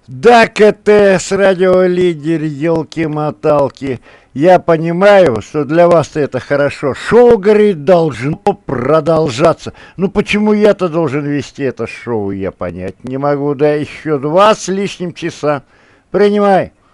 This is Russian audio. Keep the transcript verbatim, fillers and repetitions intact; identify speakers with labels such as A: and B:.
A: Да, КТС, радиолидер, елки-моталки. Я понимаю, что для вас это хорошо. Шоу, говорит, должно продолжаться. Ну почему я-то должен вести это шоу, я понять не могу. Да еще два с лишним часа. Принимай.